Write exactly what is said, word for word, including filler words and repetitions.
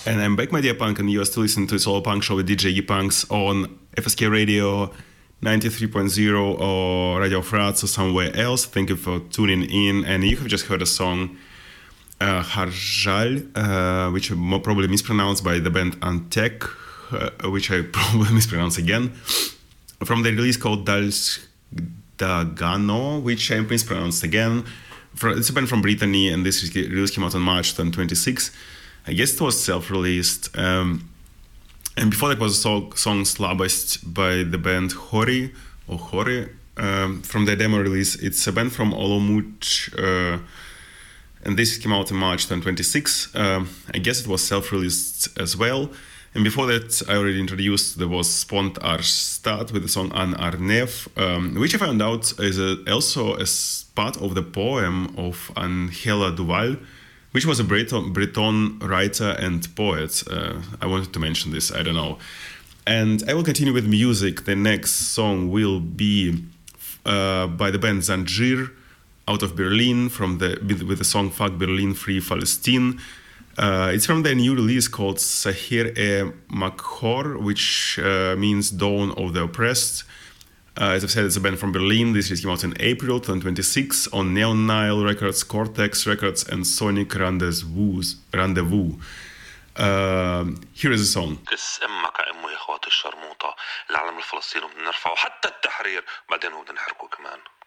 And I'm back, my dear punk, and you are still listening to Solo Punk Show with D J E-Punks on F S K Radio ninety-three point zero or Radio Fraz or somewhere else. Thank you for tuning in. And you have just heard a song, uh, Harjal, uh, which I probably mispronounced by the band Antek, uh, which I probably mispronounced again, from the release called Dals Dagano, which I mispronounced again. It's a band from Brittany, and this release came out on March twenty-sixth. I guess it was self-released. Um, and before that was a song, song Slabest by the band Hori, or Hori, um, from their demo release. It's a band from Olomouc, uh, and this came out in March twenty twenty-six. Um, I guess it was self-released as well. And before that, I already introduced, there was Spont Arstad with the song An Arnev, um, which I found out is a, also a part of the poem of Angela Duval, which was a Breton, Breton writer and poet. Uh, I wanted to mention this, I don't know. And I will continue with music. The next song will be uh, by the band Zanjir out of Berlin, from the with, with the song Fuck Berlin, Free Palestine. Uh, it's from their new release called Sahir e Makhor, which uh, means Dawn of the Oppressed. Uh, as I've said, it's a band from Berlin. This came out in April twenty twenty-six on Neon Nile Records, Cortex Records, and Sonic Rendezvous. Rendezvous. Uh, here is a song. كس امك امه يا اخوات الشرموطه، العلم الفلسطيني بدنا نرفعه حتى التحرير، بعدين هو بدنا نحرقه كمان.